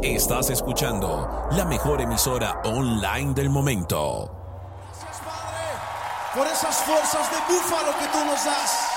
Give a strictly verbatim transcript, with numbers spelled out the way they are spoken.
Estás escuchando la mejor emisora online del momento. Gracias, Padre, por esas fuerzas de búfalo que tú nos das.